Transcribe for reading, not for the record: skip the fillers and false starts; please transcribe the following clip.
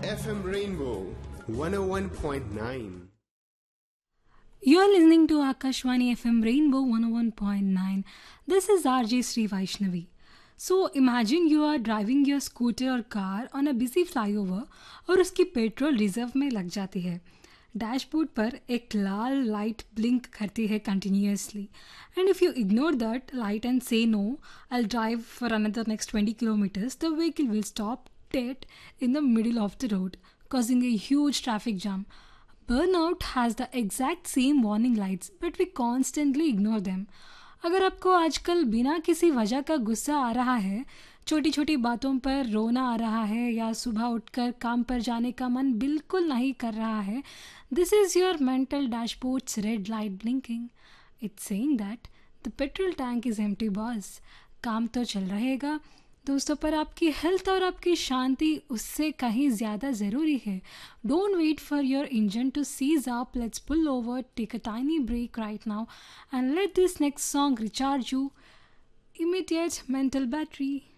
FM Rainbow 101.9. You are listening to Akashwani FM Rainbow 101.9. This is RJ Sri Vaishnavi. So imagine you are driving your scooter or car on a busy flyover और उसकी petrol reserve में लग जाती है. Dashboard पर एक लाल light blink करती है continuously and if you ignore that light and से no I drive for another next 20 kilometers, the vehicle will stop dead in the middle of the road, causing a huge traffic jam. Burnout has the exact same warning lights, but we constantly ignore them. अगर आपको आजकल बिना किसी वजह का गुस्सा आ रहा है, छोटी छोटी बातों पर रोना आ रहा है या सुबह उठकर काम पर जाने का मन बिल्कुल नहीं कर रहा है, this is your mental dashboards red light blinking. It's saying that the petrol tank is empty boss. काम तो चल रहेगा दोस्तों, पर आपकी हेल्थ और आपकी शांति उससे कहीं ज़्यादा ज़रूरी है. Don't wait for your engine to seize up. Let's pull over, take a tiny break right now and let this next song recharge you. Immediate mental battery.